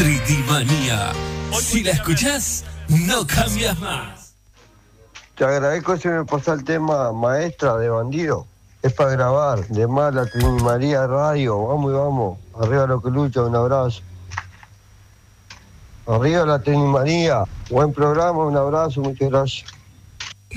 Tritimanía. Si la escuchás, no cambias más. Te agradezco si me pasó el tema Maestra de Bandido. Es para grabar. De más la Trinimaría Radio. Vamos y vamos. Arriba lo que lucha, un abrazo. Arriba la Trinimaría. Buen programa, un abrazo, muchas gracias.